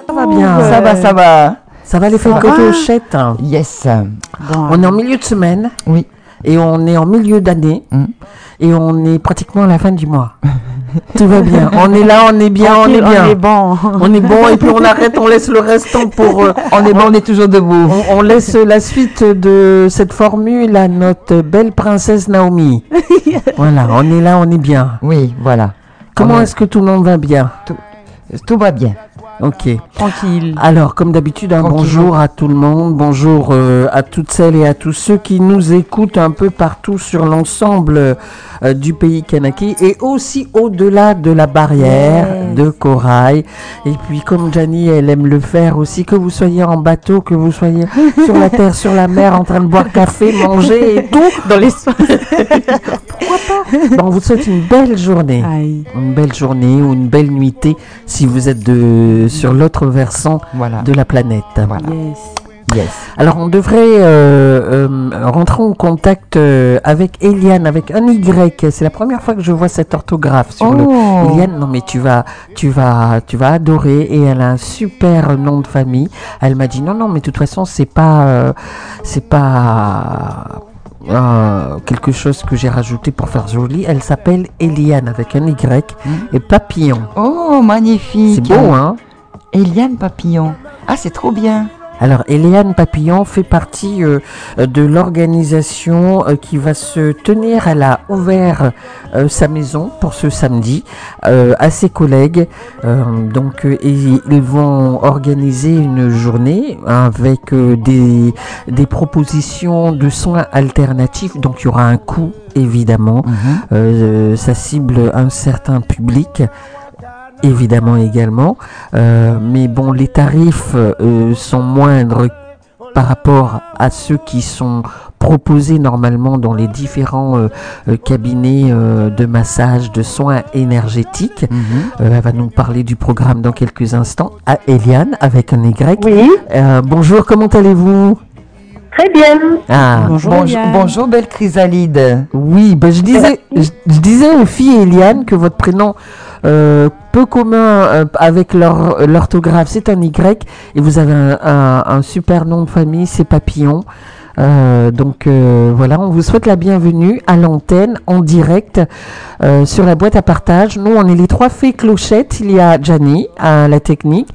Ça va bien. Ça va, ça va. Ça va les faire cocochettes. Yes. Bon, On est en milieu de semaine. Oui. Et on est en milieu d'année. Et on est pratiquement à la fin du mois. Tout va bien. On est là, on est bien, on est bien. On est bon. On est bon et puis on arrête, on laisse le restant pour... On est bon, on est toujours debout. On laisse la suite de cette formule à notre belle princesse Naomi. Voilà, on est là, on est bien. Oui, voilà. Comment est-ce que tout le monde va bien? Tout va bien. Ok. Tranquille. Alors, comme d'habitude, un bonjour à tout le monde, bonjour à toutes celles et à tous ceux qui nous écoutent un peu partout sur l'ensemble du pays kanaki et aussi au-delà de la barrière de corail. Et puis, comme Gianni, elle aime le faire aussi, que vous soyez en bateau, que vous soyez sur la terre, sur la mer, en train de boire café, manger et tout. Dans l'espace. Pourquoi pas? On vous souhaite une belle journée. Aïe. Une belle journée ou une belle nuitée si vous êtes sur l'autre versant de la planète. Voilà. Yes. Yes. Alors on devrait rentrer en contact avec Eliane, avec un Y. C'est la première fois que je vois cette orthographe sur le Eliane. Non mais tu vas adorer et elle a un super nom de famille. Elle m'a dit non mais de toute façon c'est pas quelque chose que j'ai rajouté pour faire joli. Elle s'appelle Eliane avec un Y et papillon. Oh, magnifique. C'est beau, hein? Eliane Papillon. Ah, c'est trop bien. Alors, Eliane Papillon fait partie de l'organisation qui va se tenir. Elle a ouvert sa maison pour ce samedi à ses collègues. Ils vont organiser une journée avec des propositions de soins alternatifs. Donc, il y aura un coût, évidemment. Ça cible un certain public. Évidemment également, mais bon, les tarifs sont moindres par rapport à ceux qui sont proposés normalement dans les différents cabinets de massage, de soins énergétiques. Elle va nous parler du programme dans quelques instants. À Eliane avec un Y. Oui. Bonjour, comment allez-vous? Très bien. Ah, Bonjour, belle chrysalide. oui, je disais aux filles Eliane que votre prénom peu commun avec l'orthographe, c'est un Y et vous avez un super nom de famille, c'est Papillon. Voilà, on vous souhaite la bienvenue à l'antenne en direct sur la boîte à partage. Nous, on est les trois fées clochettes. Il y a Gianni à la technique,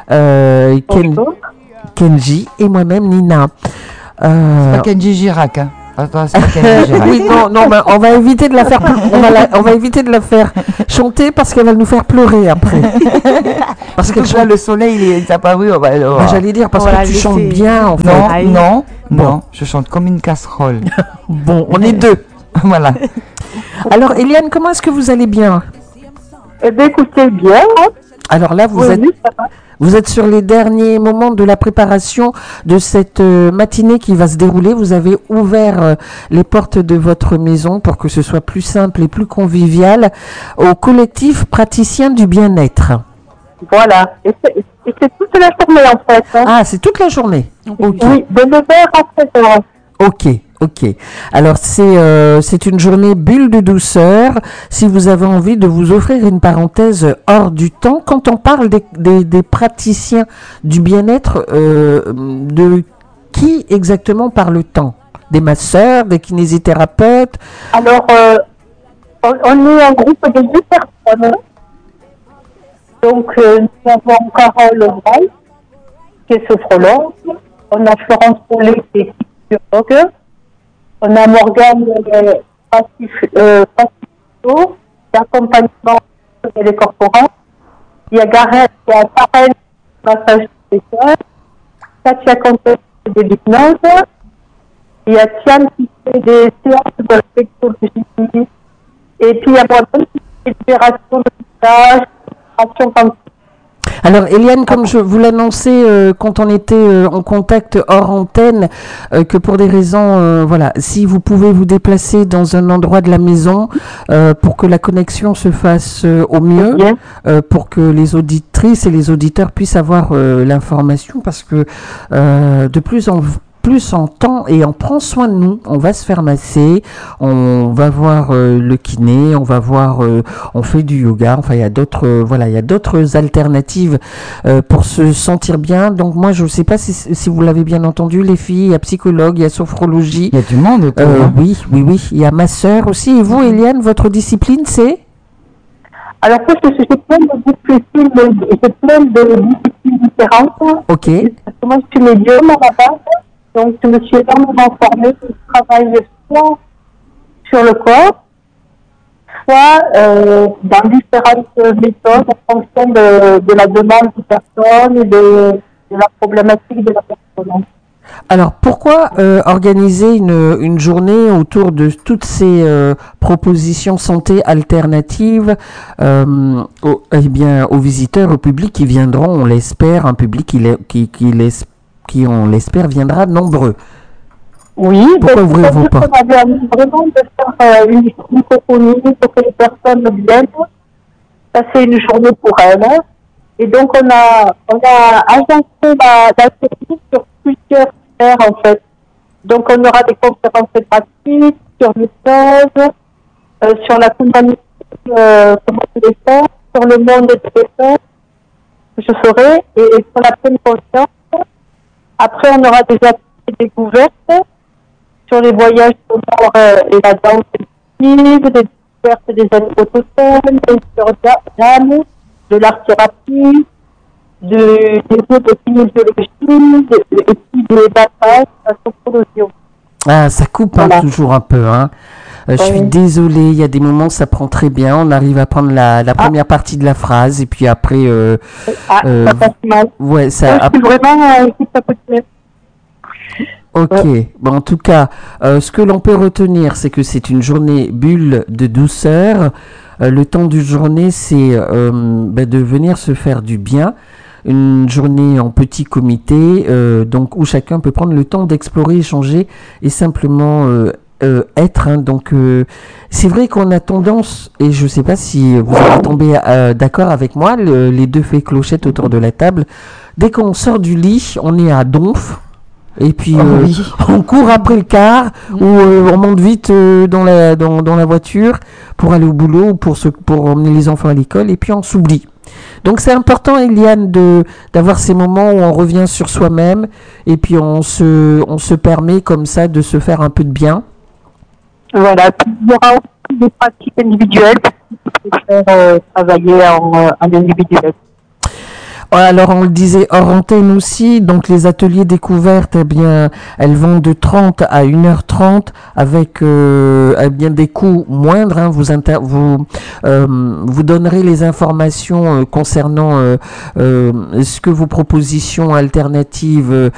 Kenji et moi-même Nina. C'est pas Kenji Girac, hein. Attends, c'est pas Kenji Girac. Oui, non, mais on va éviter de la faire, on va éviter de la faire chanter parce qu'elle va nous faire pleurer après. Parce que le soleil, il est apparu. j'allais dire parce que tu chantes bien, en fait. Non, je chante comme une casserole. Bon, on est deux. Voilà. Alors, Eliane, comment est-ce que vous allez bien? Eh bien, écoutez bien. Alors là, vous êtes sur les derniers moments de la préparation de cette matinée qui va se dérouler. Vous avez ouvert les portes de votre maison pour que ce soit plus simple et plus convivial au collectif praticien du bien-être. Voilà. Et c'est toute la journée, en fait. Hein. Ah, c'est toute la journée. Okay. Oui, de 9h à 13h. Ok. Alors c'est une journée bulle de douceur. Si vous avez envie de vous offrir une parenthèse hors du temps, quand on parle des praticiens du bien-être, de qui exactement parle-t-on? Des masseurs, des kinésithérapeutes? Alors, on est un groupe de 8 personnes. Donc, nous avons Carole Braille, qui est sophrologue. On a Florence Paulet, qui est psychologue. On a Morgane Pacifico, d'accompagnement et les corporels. Il y a Gareth qui a Karen, massage spécial. Katia Conte, de l'hypnose. Il y a Tiane qui fait des séances de spectrologie. Et puis il y a moi-même qui fait des libérations de visage, libération comme ça. Alors, Eliane, comme je vous l'annonçais quand on était en contact hors antenne, que pour des raisons, si vous pouvez vous déplacer dans un endroit de la maison pour que la connexion se fasse au mieux, pour que les auditrices et les auditeurs puissent avoir l'information, parce que de plus en plus en temps et on prend soin de nous. On va se faire masser, on va voir le kiné, on va voir, on fait du yoga. Enfin, il y a d'autres, il y a d'autres alternatives pour se sentir bien. Donc moi, je ne sais pas si vous l'avez bien entendu, les filles. Il y a psychologue, il y a sophrologie. Il y a du monde autour. Oui. Il y a ma sœur aussi. Et vous, Eliane, votre discipline, c'est? Alors, moi, j'ai plein de disciplines différentes. Ok. Parce que moi, je suis médium à la base. Donc, je me suis énormément formée. Je travaille soit sur le corps, soit dans différentes méthodes en fonction de la demande de personne et de la problématique de la personne. Alors, pourquoi organiser une journée autour de toutes ces propositions santé alternatives aux visiteurs, au public qui viendront, on l'espère, un public qui on l'espère, viendra nombreux. Oui, pourquoi ouvrir vos portes? On avait envie vraiment de faire une cocooning pour que les personnes viennent passer une journée pour elles. Et donc, on a agencé la technique sur plusieurs sphères, en fait. Donc, on aura des conférences gratuites sur l'hypnose, sur la compagnie, comment se les faire, sur le monde des personnes, que je ferai, et sur la pleine conscience. Après, on aura des ateliers découvertes sur les voyages sonores et la danse collective, des découvertes des animaux totems, des d'âme, de l'art-thérapie, des jeux de kinésiologie, et puis des batailles, la sophrologie. Ah, ça coupe toujours un peu, hein. Je suis désolée, il y a des moments ça prend très bien, on arrive à prendre la première partie de la phrase et puis après ça passe mal. Ouais, ça je suis vraiment ça peut être. Ok, bon, en tout cas, ce que l'on peut retenir, c'est que c'est une journée bulle de douceur. Le temps d'une journée, c'est de venir se faire du bien. Une journée en petit comité, donc où chacun peut prendre le temps d'explorer, échanger et simplement être. Hein. Donc, c'est vrai qu'on a tendance, et je ne sais pas si vous allez tomber d'accord avec moi, les deux fées clochettes autour de la table, dès qu'on sort du lit, on est à donf. Et puis on court après le car ou on monte vite dans la voiture pour aller au boulot ou pour emmener les enfants à l'école et puis on s'oublie. Donc c'est important, Eliane, d'avoir ces moments où on revient sur soi-même et puis on se permet comme ça de se faire un peu de bien. Voilà, il y aura aussi des pratiques individuelles pour faire travailler en individuel. Alors on le disait hors antenne aussi, donc les ateliers découvertes, eh bien, elles vont de 30 à 1h30 avec eh bien des coûts moindres. Hein. Vous donnerez les informations concernant ce que vos propositions alternatives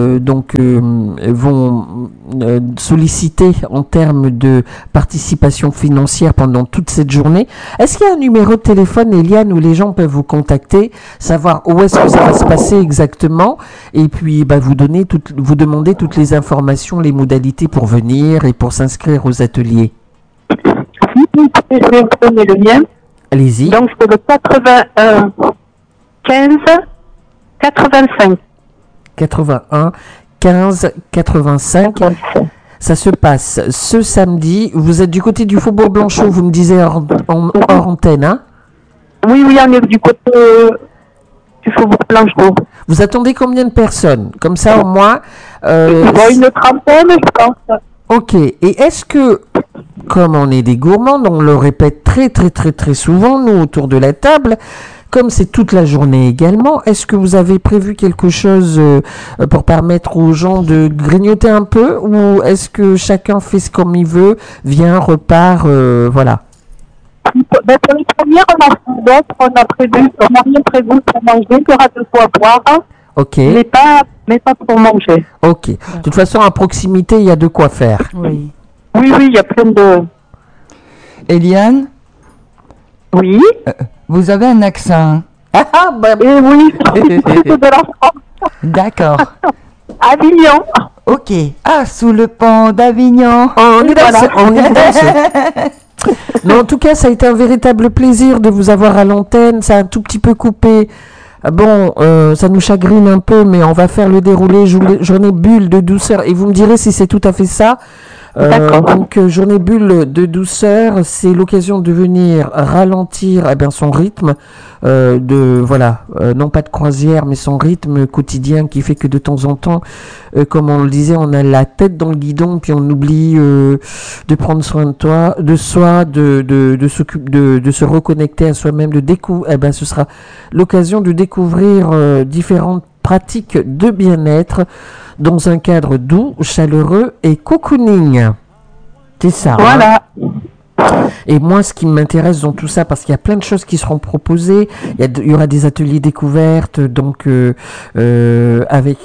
vont solliciter en termes de participation financière pendant toute cette journée. Est-ce qu'il y a un numéro de téléphone, Eliane, où les gens peuvent vous contacter, savoir où est-ce que ça va se passer exactement et puis vous demandez toutes les informations, les modalités pour venir et pour s'inscrire aux ateliers. Oui, je vais vous donner le lien. Allez-y. Donc c'est le 81 15 85. 81 15 85. Ça se passe ce samedi. Vous êtes du côté du Faubourg Blanchot, vous me disiez hors antenne, hein? Oui, on est du côté du Faubourg Blanchot. Vous attendez combien de personnes? Comme ça, au moins... une trentaine, je pense. Ok. Et est-ce que, comme on est des gourmands, on le répète très, très, très, très souvent, nous, autour de la table, comme c'est toute la journée également, est-ce que vous avez prévu quelque chose pour permettre aux gens de grignoter un peu ou est-ce que chacun fait ce comme il veut, vient, repart, voilà? Pour les premières, on n'a rien prévu pour manger, il y aura de quoi boire, ok. mais pas pour manger. Ok. De toute façon, à proximité, il y a de quoi faire. Oui, il y a plein de... Eliane? Oui. Vous avez un accent. Oui, c'est de la France. D'accord. Avignon. Ok. Ah, sous le pont d'Avignon. On est dans Non, en tout cas, ça a été un véritable plaisir de vous avoir à l'antenne. Ça a un tout petit peu coupé Bon, ça nous chagrine un peu, mais on va faire le déroulé journée bulle de douceur. Et vous me direz si c'est tout à fait ça. D'accord. Donc, journée bulle de douceur, c'est l'occasion de venir ralentir son rythme, non pas de croisière, mais son rythme quotidien qui fait que de temps en temps, comme on le disait, on a la tête dans le guidon, puis on oublie de prendre soin de soi, de se reconnecter à soi-même, ce sera l'occasion de découvrir différentes pratiques de bien-être dans un cadre doux, chaleureux et cocooning. C'est ça. Voilà. Et moi, ce qui m'intéresse dans tout ça, parce qu'il y a plein de choses qui seront proposées, il y aura des ateliers découvertes, donc avec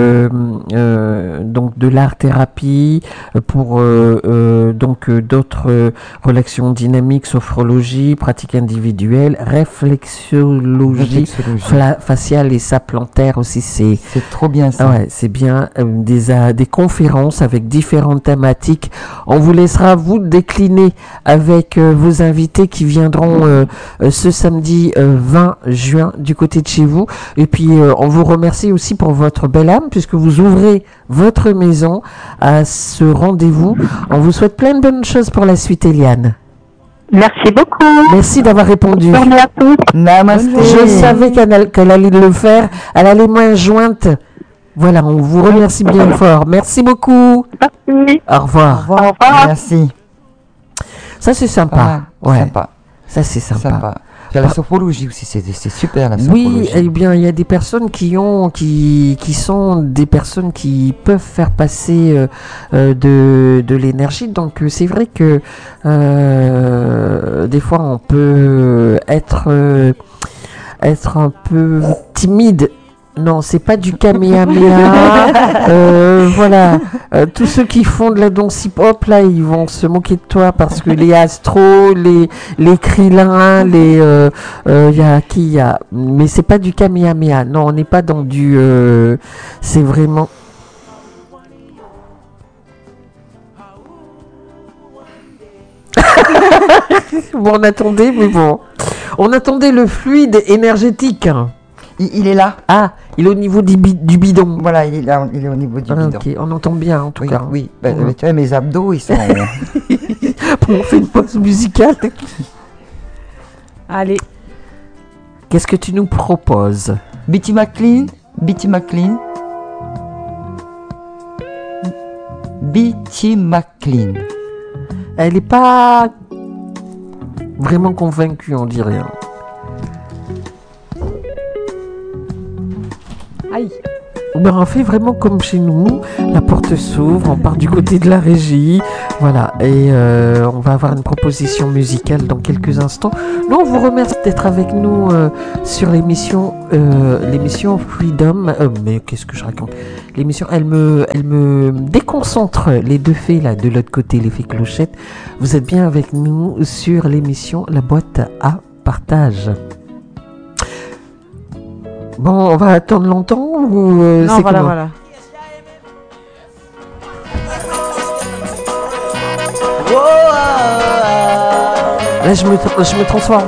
donc de l'art thérapie pour d'autres relations dynamiques, sophrologie, pratique individuelle, réflexologie faciale et saplantaire aussi. C'est trop bien ça. Ouais, c'est bien. Des conférences avec différentes thématiques. On vous laissera vous décliner avec vos invités qui viendront ce samedi 20 juin du côté de chez vous. Et puis, on vous remercie aussi pour votre belle âme puisque vous ouvrez votre maison à ce rendez-vous. On vous souhaite plein de bonnes choses pour la suite, Eliane. Merci beaucoup. Merci d'avoir répondu. Bonne journée à tous. Namaste. Je savais qu'elle allait le faire. Elle allait moins jointe. Voilà, on vous remercie bien fort. Merci beaucoup. Merci. Au revoir. Au revoir. Merci. Ça, c'est sympa. Ouais. Sympa. Ça, c'est sympa. Puis la sophrologie aussi, c'est super la sophrologie. Oui, eh bien, il y a des personnes qui sont des personnes qui peuvent faire passer de l'énergie. Donc, c'est vrai que des fois, on peut être un peu timide. Non, c'est pas du kamehameha. Voilà. Tous ceux qui font de la danse hip-hop, là, ils vont se moquer de toi parce que les astros, les krillins, mais c'est pas du kamehameha. Non, on n'est pas dans du, c'est vraiment. Bon, on attendait le fluide énergétique. Il est là. Ah, il est au niveau du bidon. Voilà, il est là, il est au niveau du bidon. Ok, on entend bien en tout cas. Oui, tu vois, mes abdos, ils sont... On fait une pause musicale. Allez. Qu'est-ce que tu nous proposes? Bitty McLean. Bitty McLean. Elle n'est pas vraiment convaincue, on dirait. Aïe. Ben, on fait vraiment comme chez nous, la porte s'ouvre, on part du côté de la régie, voilà, et on va avoir une proposition musicale dans quelques instants. Nous, on vous remercie d'être avec nous sur l'émission Freedom, mais qu'est-ce que je raconte? L'émission, elle me déconcentre, les deux fées là, de l'autre côté, les fées clochettes. Vous êtes bien avec nous sur l'émission La Boîte à Partage. Bon, on va attendre longtemps ou Non, c'est voilà, comment? voilà. Là, je me transforme